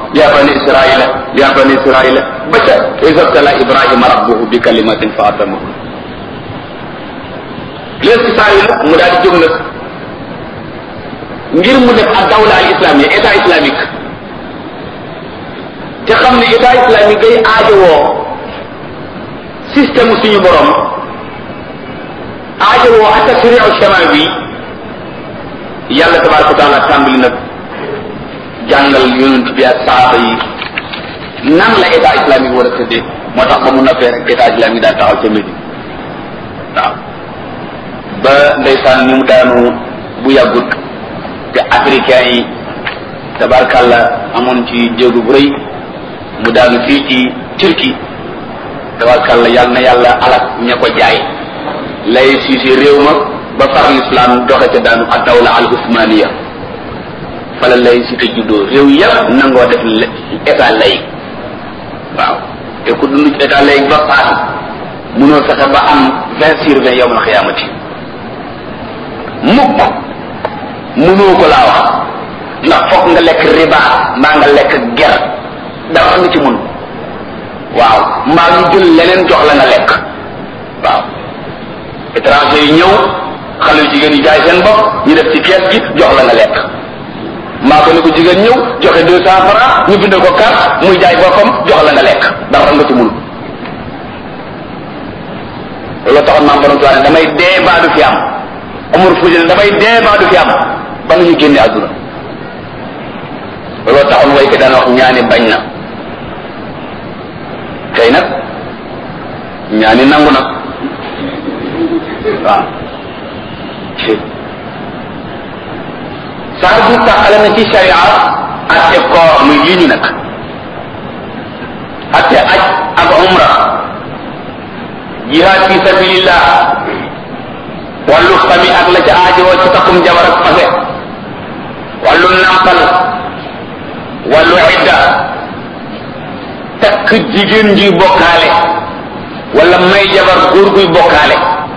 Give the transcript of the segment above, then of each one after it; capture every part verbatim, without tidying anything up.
ya bani israila ya bani israila ba ca isabtala ibrahima rabbuhu bi kalimatin fa atamahu les israila mu daal di jóg nag ngir mu def ak dawla al islamia état islamique te xam ne état islamique day aajowoo système suñu borom aajowoo ak tashri'u shamawi yàlla tabaraka wa taala tàmbali nag jàngal yonent bi ak saaba yi nan la état islamique war a tëddee moo tax ba mu nappee rek état islamique daan taxaw ca Médine waaw ba ndeysaan ni mu daanu bu yàggut te africain yi tabarkàlla amoon ci jéegu bu rëy mu daanu fii ci Turquie tabarkàlla yàlla na yàlla alak ña ko jaay lay siisi réew ma ba far l'islam doxe ca daanu ak dawla al usmaniya fala lay si te juddoo réew yëpp nangoo def état lay waaw te ku dund ci état lay ba faatu mënoo fexe ba am vingt sur vingt yawmal xiyaamati mukk mënoo ko laa wax ndax foog nga lekk riba mbaa nga lekk ger dara nga ci mun waaw mbaa ñu jël leneen jox la nga lekk waaw étranger yi ñëw xale yu jigéen yi jaay seen bopp ñu def ci kees gi jox la nga lekk maa ko ni ko jigéen ñëw joxe deux cent francs ñu bindal ko carte muy jaay boppam jox la nga lekk dara nga ci mun loolu taxoon maam borom tuwaane damay dee baa du fi am amul fuusi ne damay dee baa du fi am ba nga ñu génne àdduna loolu taxoon way ko daan wax ñaani bañ na tey nag ñaani nangu na waaw saa bu taxale na ci sharia atte koor muy lii ñu nag atte aj ak umra jihaad fi sabilillah wàllu fami ak la ca aajowoo ci takkum jabar ak fase wàllu nampal wàllu idda takk jigéen ji bokkaale wala may jabar góor guy bokkaale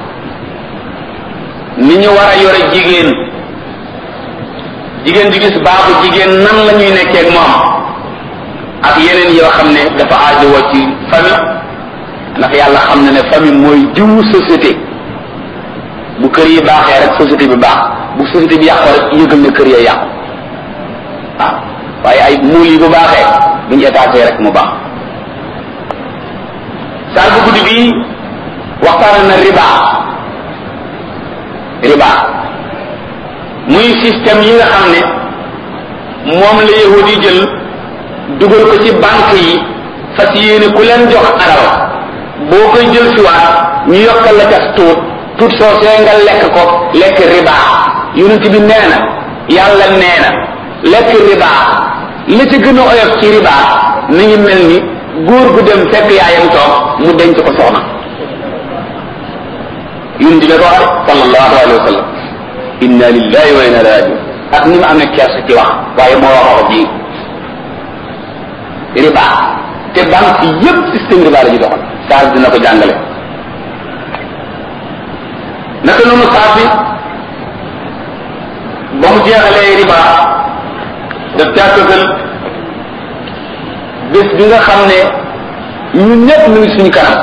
ni ñu war a yore jigéen jigéen ji gis baaxu jigéen nan la ñuy nekkee ak moom ak yeneen yoo xam ne dafa aajowoo ci famille ndax yàlla xam na ne famille mooy diwu société bu kër yi baaxee rek société bi baax bu société bi yàqoo rek yëgal ne kër ya yàqu waaw waaye ay muul yi bu baaxee bu ñu étaté rek mu baax saar bu guddi bi waxtaan na riba riba muy système yi nga xam ne moom la yahudi yi jël dugal ko ci banque yi fas yéene ku leen jox alal boo koy jël siwaat ñu yokkal la cas tuut tuut soosee nga lekk ko lekk riba yonent bi nee na yàlla nee na lekk riba la ci gën a oyof ci riba mi ngi mel ni góor gu dem fekk yaayam toog mu denc ko soxna yonent bi ko wax sallallahu alayhi wa sallam inna lillahi wa inna ilayhi rajiun ak ni ma amee kersa ci wax waaye moo wax wax ji riba te banque yépp système riba la ñu doxal saa dina ko jàngale naka noonu saa fi ba mu jeexalee riba daf caa tëgal bés bi nga xam ne ñun ñëpp ñu ngi suñu kanam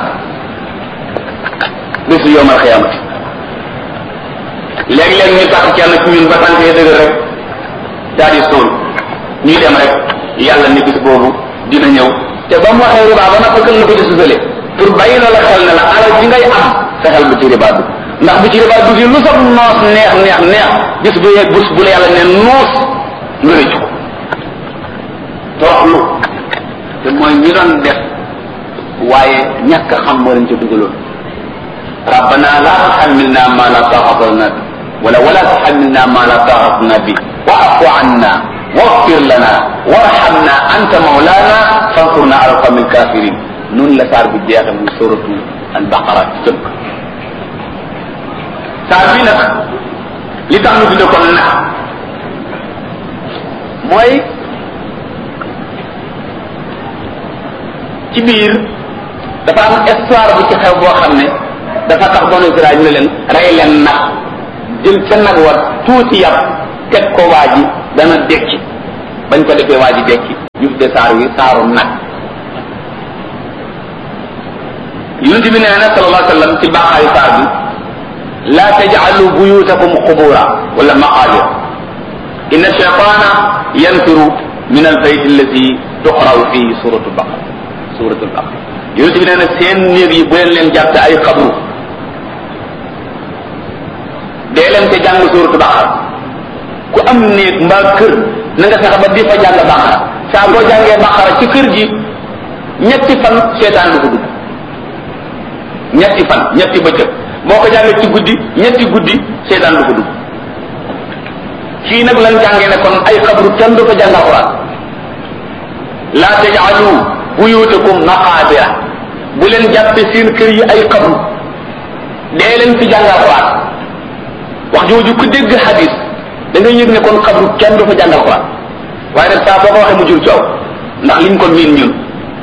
bésu yawmal xiyaamati léeg-léeg ñu tax kenn ci ñun ba tànkee dëgër rek daal di sóol ñuy dem rek yàlla ni bis boobu dina ñëw te ba mu waxee riba ba nag fëkkal na ko ci susale pour bàyyi la la xel ne la alal ji ngay am fexeel bu ci riba dugg ndax bu ci riba dugg lu sax noos neex neex neex bis bu yeeg bus bu la yàlla ne noos nga rëccu ko toroxlu te mooy ñi doon def waaye ñàkk xam moo leen ca dugaloon rabbana la tuhammilna ma la taqata lana bi wala wala tuhammilna ma la taqata lana bi wa'fu anna waghfir lana warhamna anta mawlana fansurna ala alqawmi alkafirin noonu la saar bi jeexe muy suratu al-baqara ci tënk saar bi nag li tax ñu tudde ko nag mooy ci biir dafa am histoire bu ci xew boo xam ne dafa tax banu Israël ñu ne leen rey leen nag jël ca nag war tuuti yàpp teg ko waa ji dana dekki bañ ko defee waa ji dekki ñu tuddee saar wi saaru nag. yonent bi nee na sallallahu alayhi wa sallam ci baaxaayu saar bi la taj'alu buyutakum qubura wala maqabir inna shaytana yanfiru min albayt allati tuqra'u fihi suratul baqara suratul baqara yonent bi nee na seen néeg yi bu leen leen jàppe ay xabru dee leen te jàng suratul baqara ku am néeg mbaa kër na nga fexe ba di fa jàng baqara saa boo jàngee baqara ci kër gi ñetti fan seetaan du ko dugg ñetti fan ñetti bëccëg boo ko jàngee ci guddi ñetti guddi seetaan du ko dugg kii nag lan jàngee ne kon ay xabru kenn du fa jàng alquran la taj'alu buyutakum maqabira bu leen jàppe seen kër yi ay xabru dee leen fi jàng alquran wax jooju ku dégg hadis da ngay yëg ne kon xabru kenn du fa jàng alquran waaye nag saa boo ko waxee mu jur coow ndax liñ ko miin ñun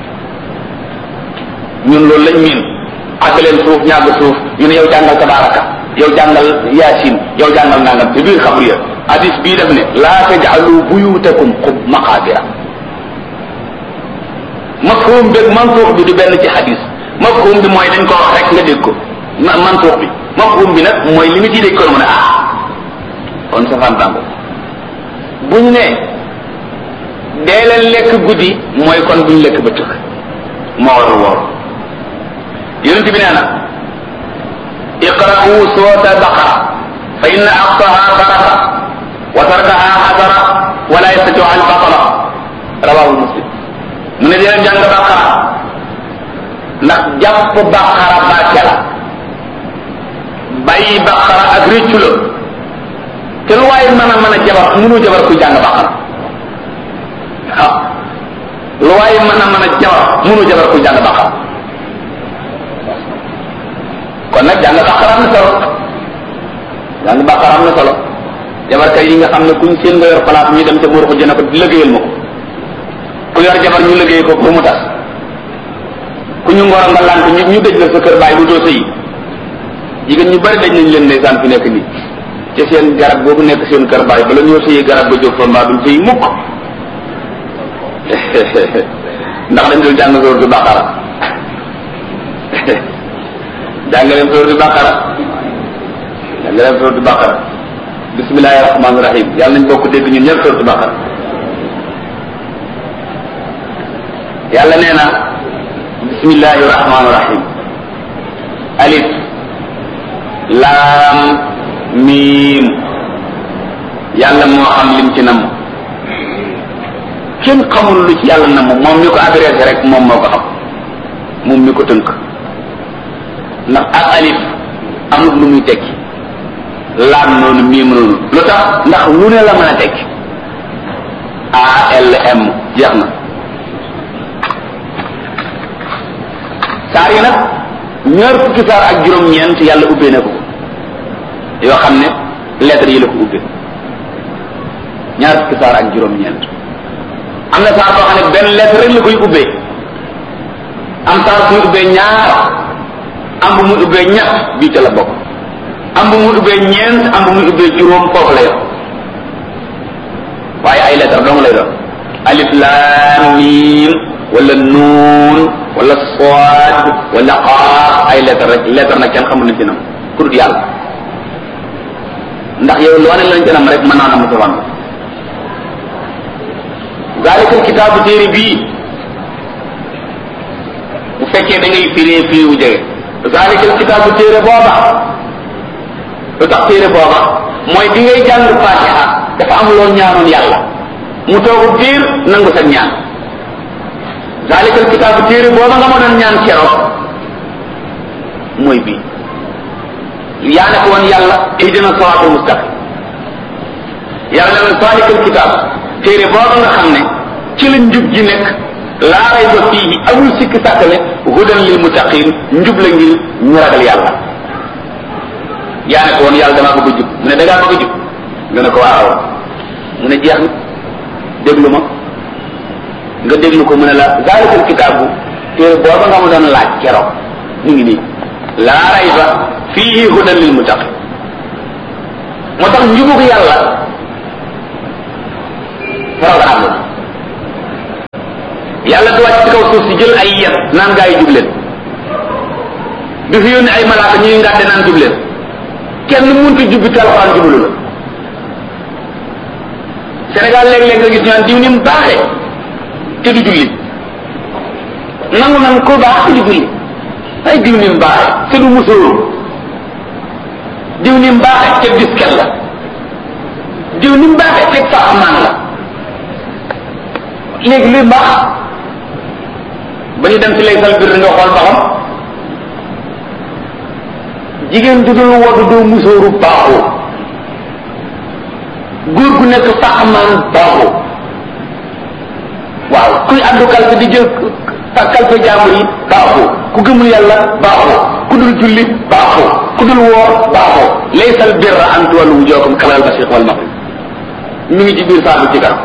ñun loolu lañ miin àgg leen suuf ñàgg suuf ñu ne yow jàngal tabaraka yow jàngal yaasin yow jàngal nangam te biir xabru ya hadis bii def ne laa taj'alu buyutakum qub maqabira mafhum bi mantuux bi du benn ci hadis mafhum bi mooy dañ ko wax rek nga dégg ko mantuux bi mafhum bi nag mooy li mu ciy dégg ko mu ne ah kon sa fan tàngo buñ ne dee leen lekk guddi mooy kon buñ lekk ba tëkk moo war a woor yonent bi nee na iqra'u surata baqara fa inna aqsaha baraka wa tarkaha hasara wa la yastati'u al batala rawahu muslim mu ne dina jàng baqara ndax jàpp baqara barke la bàyyi baqara ak réccu la te lu waaye mën a mën a jabar mënu jabar ku jàng baqara waaw lu waaye mën a mën a jabar mënu jabar ku jàng baqara kon nag jàng baqara am na solo jàng baqara am na solo jabarkat yi nga xam ne kuñ seen nga yor place ñu dem te muur ko jëna ko liggéeyal ma ko ku yor jabar ñu liggéey ko ba mu tas ku ñu ngoro nga lant ñu ñu dëj la sa kër bàyyi bu doo sëyi jigéen ñu bari daj nañ leen ndeysaan fi nekk nii te seen garab boobu nekk seen kër bàyyi bala ñoo sëyi garab ba jóg fa mbaa duñ sëyi mukk ndax dañ dul jàng sóor du baqara jàngaleen sóor du baqara jàngaleen sóor du baqara bismillahi rahmaani rahim yàlla nañ bokk dégg ñun ñëpp sóor du baqara yàlla nee na bismillahi rahmaani rahim alif laam miim yàlla moo xam lim ci nam kenn xamul lu ci yàlla nam moom mi ko adressé rek moom moo ko xam moom mi ko tënk ndax ak alif amul lu muy tekki laam noonu miim noonu lu tax ndax lu ne la mën a tekki A L M jeex na saar yi nag ñaar fukki saar ak juróom-ñeent yàlla ubbee na ko yoo xam ne lettres yi la ko ubbee ñaar fukki saar ak juróom-ñeent am na saar boo xam ne benn lettre rek la koy ubbee am saar suy ubbee ñaar am bu muy ubbee ñett bii ca la bokk am bu muy ubbee ñeent am bu muy ubbee juróom foofu la yor waaye ay lettres dong lay doon alif laam miim wala nuun wala sood wala qaaf ay lettre rek lettre nag kenn xamul nañ ci nam ku dul yàlla ndax yow loo ne lañ ci nam rek mën naa na mu safan zaalikal kitaabu téere bii bu fekkee da ngay firee firi wu jege zaalikal kitaabu téere booba lu tax téere booba mooy di ngay jàng fatiha dafa am loo ñaanoon yàlla mu toogu biir nangu sa ñaan zaalikal kitaabu téere booba nga ma doon ñaan keroog mooy bii yaa ne ko woon yàlla ihdina siraatal mustaqim yàlla ne zaalikal kitaab téere booba nga xam ne ci la njub ji nekk laa rayba fiihi amul sikki sàkk ne hudan lil muttaqin njub la ngir ñu ragal yàlla yaa ne ko woon yàlla damaa bëgg a jub mu ne dangaa bëgg a jub nga ne ko waaw mu ne jeex na déglu ma nga déglu ko mu ne la zaalikal kitaabu téere booba nga ma doon laaj keroog mu ngi nii laa rayba fiihi hudan lil muttaqin moo tax njubug yàlla programme yàlla du wàcc ci kaw suuf si jël ay yet naan gaa yi jub leen du fi yónni ay malaaka ñuy ngàdde naan jub leen kenn mënut a jubbi te alxuraan jublu la Sénégal léeg-léeg nga gis ñu naan diw ni mu baaxee te du julli nangu nan ko baax te du julli ay diw ni mu baaxee te du musóoru diw ni mu baaxee te diskel la diw ni mu baaxee te faaxamaan la léegi luy mbaax ba ñu dem ci lay sal bir nga xool ba xam jigéen du dul woddu doo musóoru baaxoo góor gu nekk faaxamaan baaxoo waaw kuy àddu kalfe di jël kalfe jaambur yi baaxoo ku gëmul yàlla baaxoo ku dul julli baaxoo ku dul woor baaxoo laysal birra an tuwallu wujuhakum qibalal mashriq wal maghrib mi ngi ci biir saa bi ci kanam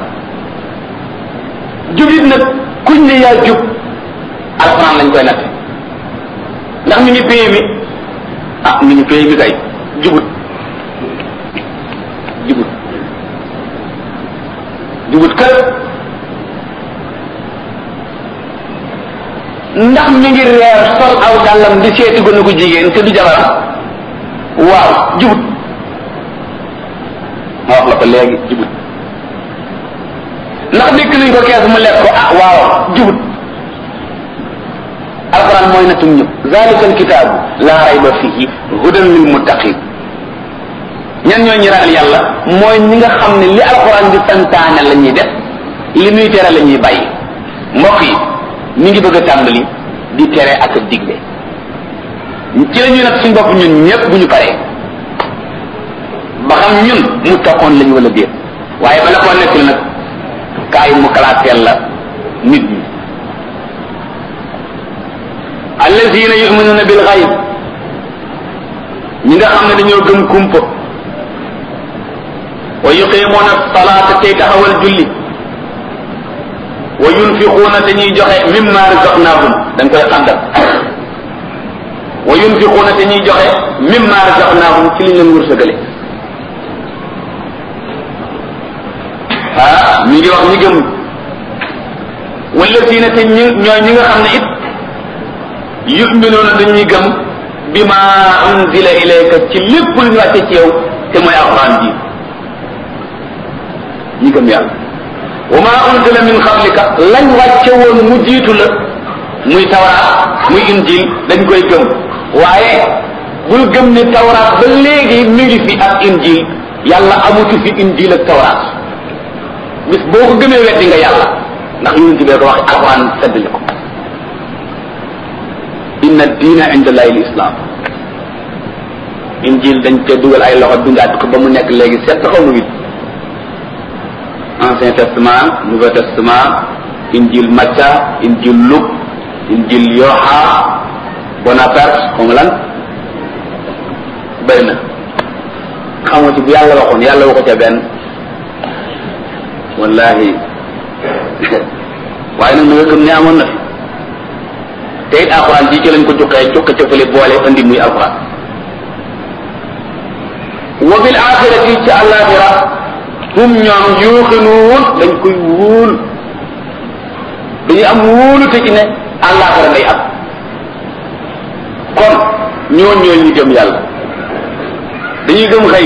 jubit nag kuñ ne yaa jub alxuraan lañ koy natte ndax mi ngi paye mi ah mi ngi paye mi kay jubut jubut jubut kër ndax mi ngi reer sol aw dàllam di seeti gone gu jigéen te du jabaram waaw jubut ma wax la ko léegi jubut ndax dégg nañ ko kees mu lekk ko ah waaw jubut alquran mooy natum ñëpp zalika alkitaabu laa rayba fihi hudan lil muttaqin ñan ñoo ñi ragal yàlla mooy ñi nga xam ne li alquran di santaane la ñuy def li muy tere la ñuy bàyyi mbokk yi mi ngi bëgg a tàmbali di tere ak a digle ci la ñuy nag suñ bopp ñun ñëpp bu ñu paree ba xam ñun mu toqoon lañu wala déet waaye bala koo nekkul nag kaay mu kalaateel la nit ñi allazina yuminuna bil xayb ñi nga xam ne dañoo gëm kumpa wa yuqimuna salata tey taxawal julli wa yunfiquuna te ñuy joxe mimma razaqnahum dañ koy xàndal wa yunfiquuna te ñuy joxe mimma razaqnahum ci liñ leen wërsëgale ah mi ngi wax ñi gëm wallazina te ñi ñooy ñi nga xam ne it yuminuuna dañuy gëm bima unzila ilayka ci lépp lu ñu wàcce ci yow te mooy alquran ji ñi gëm yàlla wa ma unzila min qablika lañ wàcce woon mu jiitu la muy tawraat muy injil dañ koy gëm waaye bul gëm ne tawraat ba léegi mi ngi fi ak injil yàlla amutu fi injil ak tawraat bis boo ko gëmee weddi nga yàlla ndax yonent bee ko wax alquran seddali ko inna diina inda allahi l'islam injil dañ cee dugal ay loxo dundaat ko ba mu nekk léegi sept xaw ma huit ancien testament nouveau testament injil Matthieu injil Luc injil Yoha Bonaparte xaw ma lan bëri na xamoo ci bu yàlla waxoon yàlla waxu ca benn wallahi waaye nag na nga gëm ne amoon na fi te it alxuraan ji ci lañ ko juqee juqe ca fële boole andi muy alxuraan wa bil axirati ci àllaaxira hum ñoom yuuxinuun dañ koy wóol dañuy am wóolu te ci ne àllaaxira day am kon ñoo ñoo ñu gëm yàlla dañuy gëm xëy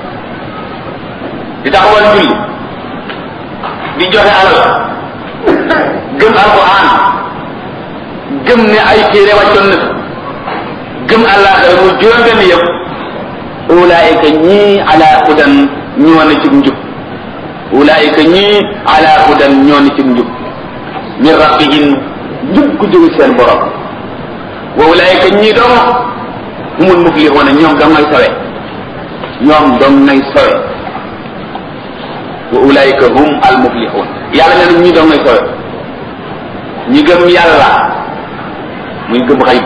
di taxawal julli di joxe alal gëm alxuraan gëm ne ay téere wàccoon na gëm àllaaxira mu juróom benn yëpp ulaayika ñii ala hudan ñoo na ci njub ulaayika ñii ala hudan ñoo na ci njub min rabbihim njub ku jóge seen borom wa ulaayika ñii dong humul muflixuuna ñoom dong ngay sawe ñoom dong ngay sawe wa ulaayika hum al muflixuun yàlla nee na ñii dong ngay sawe ñi gëm yàlla muy gëm xayb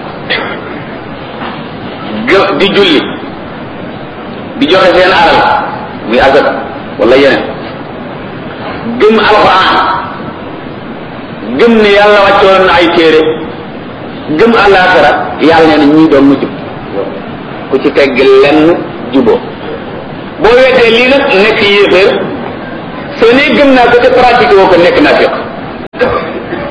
gë di julli di joxe seen alal muy azaka wala yeneen gëm alxuraan gëm ne yàlla wàccoon na ay téere gëm àllaaxira yàlla nee na ñii doon mu jub ku ci tegg lenn juboo boo weddee lii nag nekk yéeféer soo nee gëm naa ko te pratique woo ko nekk naa fiq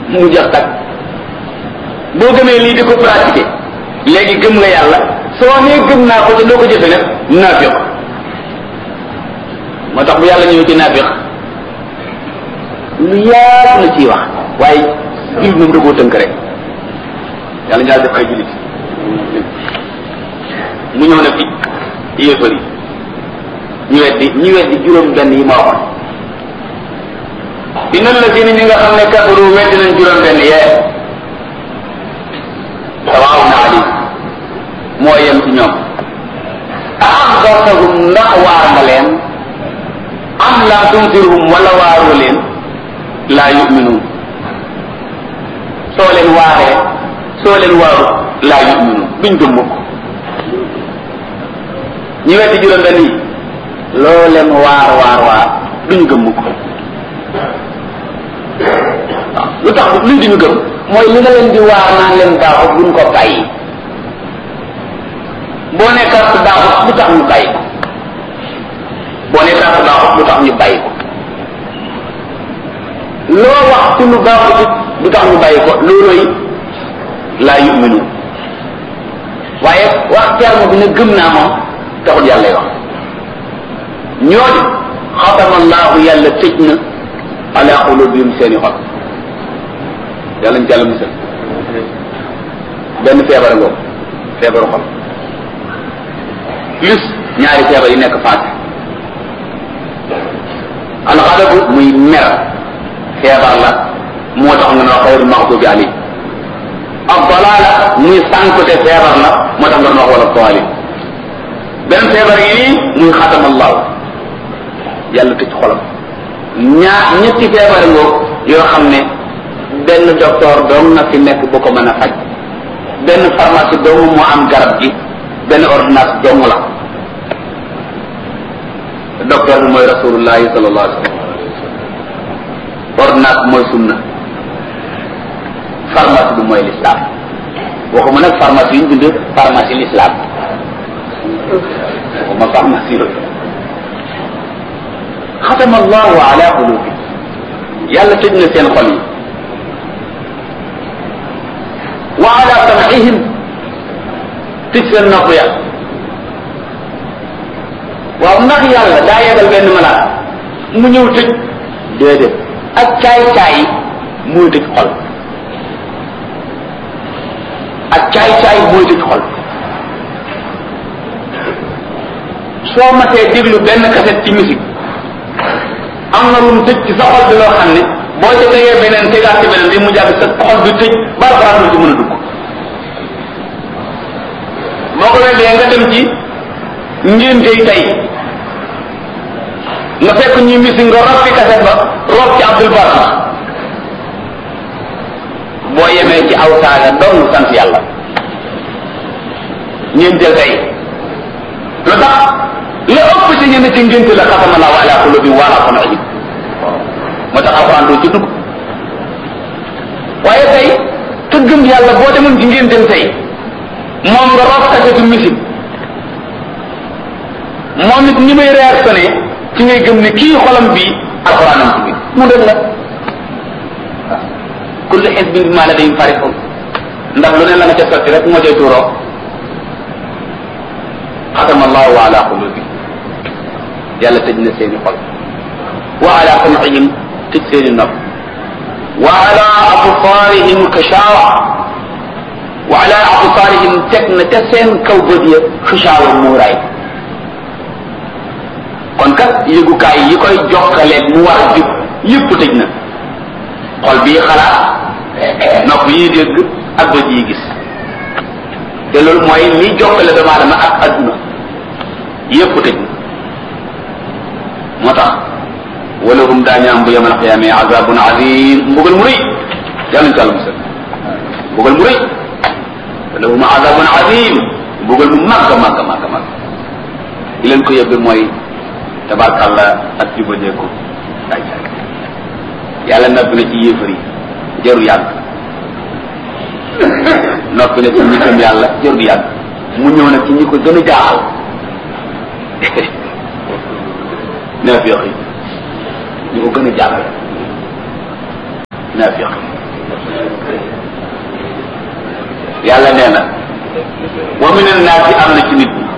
mu jeex tag boo gëmee lii di ko pratiquer léegi gëm nga yàlla soo nee gëm naa ko te doo ko jëfe nag naafiq moo tax bu yàlla ñëw ci naafiq lu yaatu la ciy wax waaye jullit moom da koo tënk rek yàlla ñaar def ay jullit mu ñëw na fi yéefar yi ñu weddi ñu weddi juróom benn yi ma waxoon inna alladina ñi nga xam ne kafaru weddi nañ juróom benn yee sawaawun alayhim moo yem ci ñoom a'anzartahum ndax waar nga leen am lam tunzirhum wala waaroo leen laa yu'minuun soo leen waaree soo leen waaru laa yu'minuun duñ gëm mukk ñi weddi juróom benn yi loo leen waar waar waar duñ gëm mukk waaw lu tax luñ duñu gëm mooy li nga leen di waar naan leen baaxut buñ ko bàyyi boo ne carte baaxut lu tax ñu bàyyi ko boo ne carte baaxut lu tax ñu bàyyi ko loo wax ci lu baaxut it lu tax ñu bàyyi ko loolooy laa yuminu waaye wax terme bi ne gëm naa moom taxul yàlla wax ñooñu xatama allahu yàlla tëj na ala qulubihim seeni xol yàlla ñu ci yàlla musal benn feebar ngoo feebaru xol plus ñaari feebar yi nekk faat alxadabu muy mer feebar la moo tax nga ne wax xayrul maxdubi alayhim ak dalaala muy sànkute feebar la moo tax nga ne wax wala daalin benn feebar yi nii muy xatama allahu yàlla tëj xolam ñaar ñetti feebar ngoo yoo xam ne benn docteur doom na fi nekk bu ko mën a faj benn pharmacie doomu moo am garab gi benn ordonnance doomu la docteur bi mooy rasulullahi sallallahu alayhi wa sallam ordonnance bi mooy sunna pharmacie bi mooy l'islam waxuma nag pharmacie yi ñu bind pharmacie l'islam waxuma pharmacie yooyu xatama allahu ala qulubi yàlla tëj na seen xol yi wa ala sam'ihim tëj seen nopp ya waaw ndax yàlla daa yebal benn malaat mu ñëw tëj déedéet ak caay-caay mooy tëj xol ak caay-caay mooy tëj xol soo matee déglu benn cassette ci musique am na lu mu tëj ci sa xol bi loo xam ne boo ca tegee beneen tegaat ci beneen bi mu jàpp sa xol bi tëj barbara lu ci mën a dugg moo ko weddee nga dem ci ngéntey tey nga fekk ñuy misi nga rob ci kaset ba rob ci Abdul Basit boo yemee ci aw saaga dong sant yàlla ngénteel tey lu tax la ëpp ci ñenn ci ngénte la xatama Allahu ala qulubi wa ala sam'ihim moo tax alxuraan doo ci dugg waaye tey te gëm yàlla boo demoon ci ngénteem tey moom nga rob kasetu musique moom it ni may réactionné ci ngay gëm ne kii xolam bii alxuraanam ci biir mu dëgg la waaw kullu hizbin bimaa ladayhim farihun ndax lu ne la nga ca sotti rek moo cay tuuroo xatama allahu ala qulubi yàlla tëj na seeni xol wa ala sam'ihim tëj seeni nopp wa ala absaarihim kashawa wa ala absaarihim teg na ca seen kaw bët ya kashawa muuraay kon kat yëgukaay yi koy jokkaleeg mu war a jub yëpp tëj na xol bii xalaat nopp yi dégg ak bët yi gis te loolu mooy li jokkale doomu aadama ak adduna yëpp tëj na moo tax walahum daañu am bu yamal xiyaame azabun azim mbugal mu rëy yàlla ñu ci àlla musal mbugal mu rëy walahum azabun azim mbugal mu màgg màgg màgg màgg li leen ko yóbbe mooy tabarkàlla ak jubadeeku daaj yàlla noppi na ci yéefar yi jarul yàgg noppi na ci ñi gëm yàlla jarul yàgg mu ñëw nag ci ñi ko gën a jaaxal naafiq yi ñi ko gën a jaaxal naafiq yàlla nee na wa min annaasi am na ci nit ñi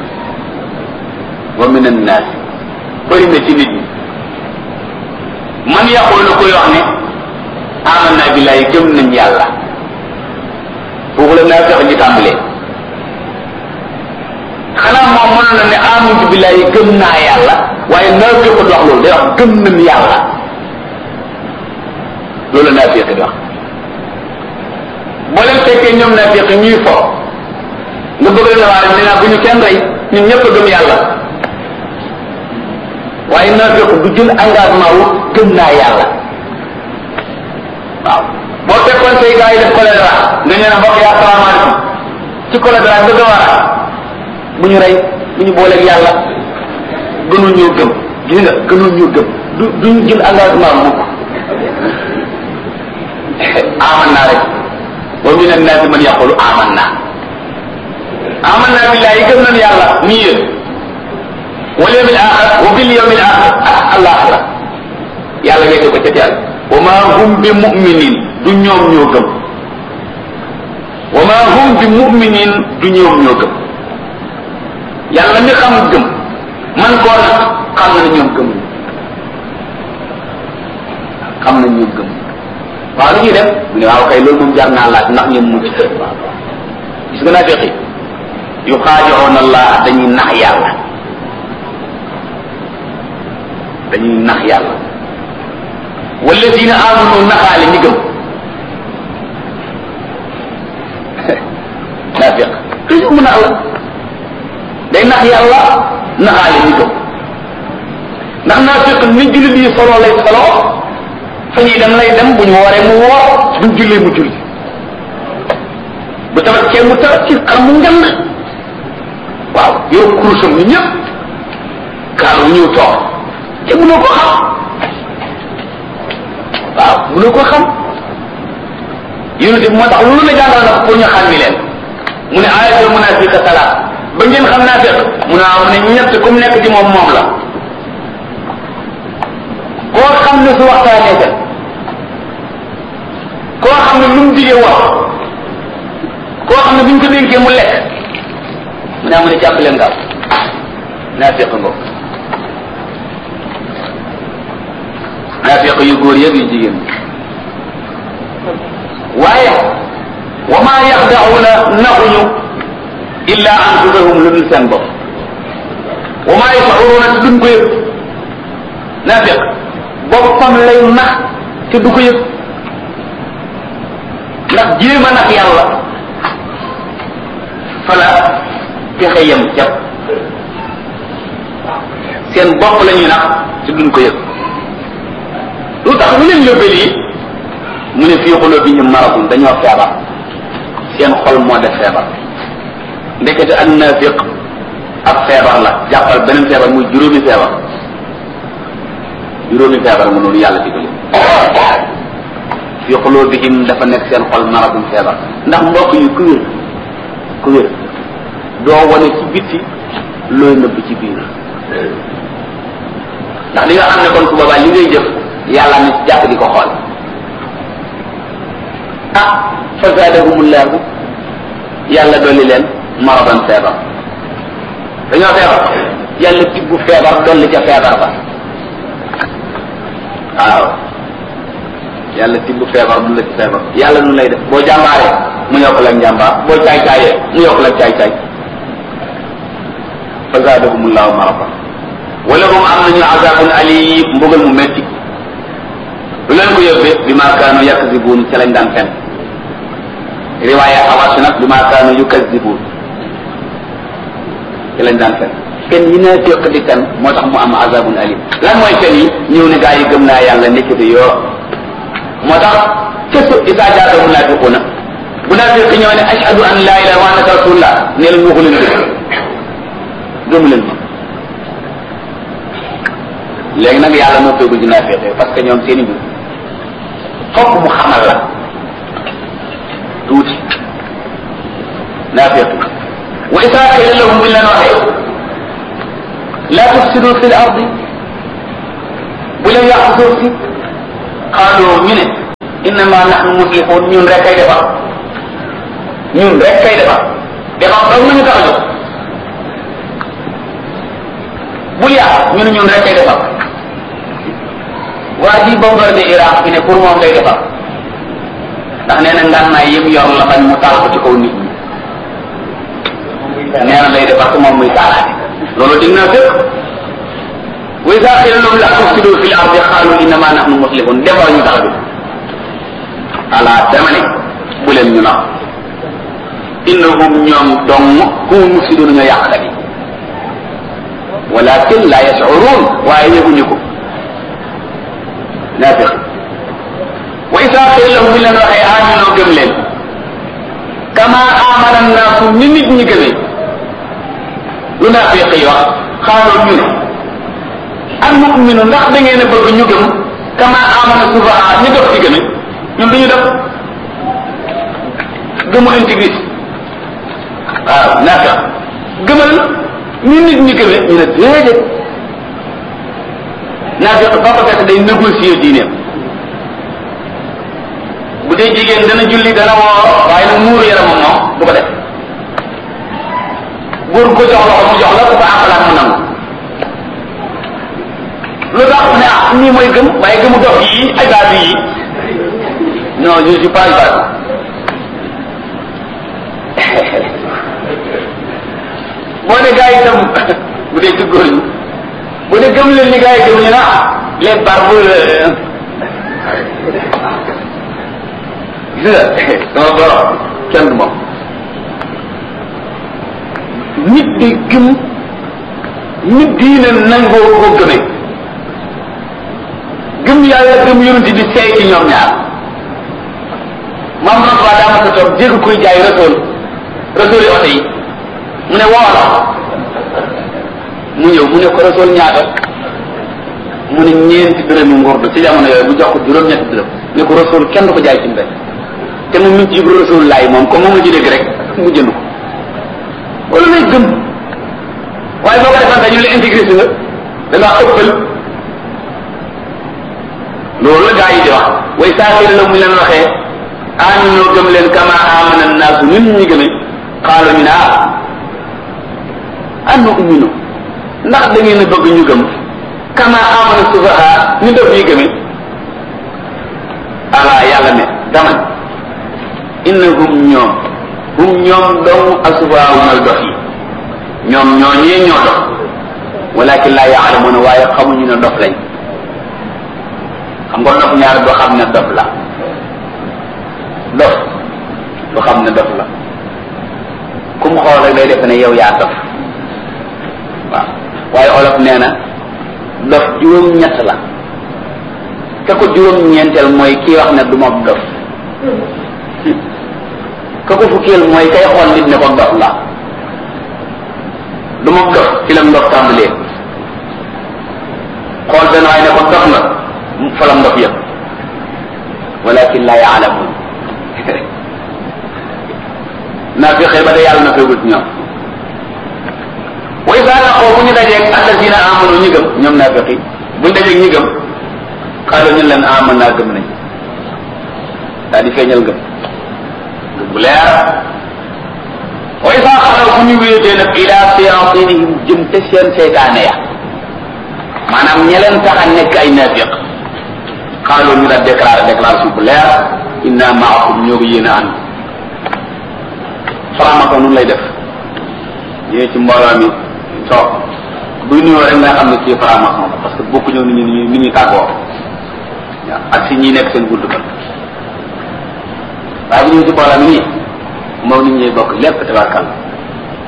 wa min annaasi bëri na ci nit ñi man yaqulu koy wax ne amanna billahi gëm nañ yàlla foofu la naa fex ñu tàmbalee xanaa moom mënoon na ne amantu billahi gëm naa yàlla waaye naa fex di wax loolu day wax gëm nañ yàlla loolu la naa fex di wax boo leen fekkee ñoom naa fex ñuy fo nga bëgg leen waaye nee naa bu ñu kenn rey ñun ñëpp a gëm yàlla waaye naa fex du jël engagement wu gëm naa yàlla waaw boo fekkoon say gars yi def choléra nga ñëw ne mbokk yi asalaamaaleykum ci choléra nga gëm a bu ñu rey bu ñu booleeg yàlla gënul ñoo gëm gis nga gënul ñoo gëm du duñu jël engagement mukk aman naa rek wa min annaasi man yaqulu aman naa aman naa billahi gëm nañ yàlla nii yéen wal yawmil aaxir wa bil yawmil aaxir ak àllaaxira yàlla wéete ko ca teel wa ma hum bi mu'minin du ñoom ñoo gëm wa ma hum bi mu'minin du ñoom ñoo gëm yàlla mi xam gëm man koo nag xam na ñoom gëm xam na ñoom gëm waaw lu ñuy def mu ne waaw kay loolu moom jar naa laaj ndax ñoom mucc gis nga naa feqi yu xaadi'uuna allah dañuy nax yàlla dañuy nax yàlla walladina amanu naxaale ñi gëm naafiq toujours mu nax la day nax yàlla naxaale ñi gëm ndax naafiq ni jullit yi solo lay solo fa ñuy dem lay dem bu ñu wooree mu woor buñ jullee mu julli bu tabaskee mu tabaski xar mu ngand waaw yow kurusam ni ñëpp kaar bu ñëw toog te mënoo ko xam waaw mënoo ko xam yonente bi moo tax loolu la jàngal na pour ñu xam ni leen mu ne ayatul munafiqa salaat ba ngeen xam naa fekk mu ne am ne ñett comme nekk ci moom moom la koo xam ne su waxtaanee fen koo xam ne lu mu digee wax koo xam ne bu ñu ko dénkee mu lekk mu ne amu ne jàpp leen gaaw naa fekk ngoog naa fekk yu góor yëpp yu jigéen waaye wa maa yaxda'uuna naxuñu illa anfusahum lu dul seen bopp wa maa yash'uruuna te duñ ko yëg naa fekk boppam lay nax te du ko yëg ndax jéem a nax yàlla fala pexe yem jàpp seen bopp la ñuy nax te duñ ko yëg lu tax lu leen yóbbee lii mu ne fii qulubihim maradun dañoo feebar seen xol moo def feebar ndekete ak naafiq ab feebar la jàppal beneen feebar muy juróomi feebar juróomi feebar mu noonu yàlla digal fii qulubihim dafa nekk seen xol maradun feebar ndax mbokk yi ku wér ku wér doo wane ci bitti looy nëbb ci biir ndax li nga xam ne kon su boobaa li ngay jëf yàlla ni jàpp di ko xool ah fa zaadahumullahu yàlla dolli leen maradan feebar dañoo feebar yàlla tibbu feebar dolli ca feebar ba waaw yàlla tibbu feebar dolli ca feebar yàlla nu lay def boo jàmbaaree mu yokk la njàmbaar boo caay caayee mu yokk la caay caay fa zaadahumullahu maradan wala hum am nañu azabun alim mbugal mu metti lu leen ko yóbbee bi ma kaanu yakzibuun ca lañ daan fen riwaaya xawaas nag bi ma kaanu yukazibuun ca lañ daan fen fen yi na téq di fen moo tax mu am azabun alim lan mooy fen yi ñëw ne gaa yi gëm naa yàlla nekkati yoo moo tax kësu isaa jaata munaafiquuna munaafiq ñëw ne ashhadu an laa ilaaha wa annaka rasulullah ne leen waxu leen dëgg gëmu leen ma léegi nag yàlla moo toogul di naafiq parce que ñoom seen i mbir fokk mu xamal la tuuti naafiq wa isaa qila lahum buñ leen waxee laa tufsidu fi l ardi bu leen yàqu suuf si xaaloo ñu ne innama nahnu muslihun ñun rek kay defar ñun rek kay defar defar dong nañu tax a jóg bul yaa ñun ñun rek kay defar waa ji bombardé Irak fi ne pour moom lay defar ndax nee na ngànnaay yëpp yor la bañ mu taal ko ci kaw nit ñi nee na lay defar ko moom muy taalaate loolu dig naa fépp wa iza qila lahum la tufsidu fil ardi qalu innama nahnu muslihun defar ñu tax a jóg ala damani bu leen ñu nax innahum ñoom dong hum mufsidun ñoo yàqkat yi walakin la yash'urun waaye yëguñu ko naafiq wa iza qila lahum bi leen waxee aminu gëm leen kama amana annaasu ni nit ñi gëmee lu naafiq yi wax xaaral ñu ne an nu'minu ndax da ngeen a bëgg ñu gëm kama amana sufaha ñu dox ci gëme ñun duñu def gëmu intégriste waaw naafiq gëmal ñu nit ñi gëme ñu ne déedéet naafiq ba ko fekk day négocier diineem bu dee jigéen dana julli dana woor waaye nag muuru yaramam moom du ko def góor ko jox loxo mu jox la ku ko àqalaat mu nangu lu tax ne ah nii mooy gëm waaye gëmu dox yi ay baat yi non je suis pas baat boo ne gars yi itam bu dee ci góor ñi bu dee gëm leen ni gars yi gëm ñu na les barbes gis nga sama borom kenn du moom nit di gëm nit diine nangoo ko gëmee gëm yàlla gëm yonent bi seey ci ñoom ñaar maam Rasuul daa ma sa toog dégg kuy jaay Rasuul Rasuul yi oto yi mu ne woo la mu ñëw mu ne ko Rasuul ñaata mu ne ñeenti dërëmi ngurdu ci jamono yooyu bu jox ko juróom-ñetti dërëm ne ko Rasuul kenn du ko jaay ci mbedd te mu ngi ci yibru Rasuul laay moom comme moom la ci dégg rek mu jënd ko wala lay gëm waaye boo ko defan dañu la intégré si nga dangaa ëppal loolu la gaa yi di wax way saakiri la mu leen waxee aminoo gëm leen kama amana naasu nit ñi gëme xaalo ñu ne ah annu uminu ndax da ngeen a bëgg ñu gëm kama amana sufaha ñu def yi gëme ala yàlla ne daman innahum ñoom hum ñoom dong asufaha mooy dox yi ñoom ñoo ñee ñoo dox walakin la ya'lamuna waaye xamuñu ne dof lañ xam nga dof ñaar doo xam ne dof la dof doo xam ne dof la ku mu xool rek day def ne yow yaa dof waaw waaye olof nee na dof juróom-ñett la ka ko juróom-ñeenteel mooy kii wax ne du ma dof ka ko fukkeel mooy kay xool nit ne ko dof la du ma dof ci la ndof tàmbalee xool benn waaye ne ko dof nga fa la ndof yëpp walakin la yaalamun naa fi xëy ba de yàlla na feegul ci ñoom way saa naqoo bu ñu dajeeg alladina amanu ñi gëm ñoom naa feqi buñ dajeeg ñi gëm xaaral ñu leen aman naa gëm nañ daa di feeñal gëm gëm bu leer way saa xalaw bu ñu wéetee nag ila séantinihim jëm te seen seytaane ya maanaam ñe leen tax a nekk ay naafiq xaaloo ñu daal déclaré déclaration bu leer inna maakum ñoo ngi yéen a ànd faramako nun lay def ñëwee ci mbooloo mi toog buy nuyoo rek nga xam ne kii faramako moom parce que bokku ñëw nit ñi nit ñi tàggoo waaw ak si ñi nekk seen buntu ba waaye bu ñëwee ci mbooloo mi nii moom nit ñi bokk lépp tabarkal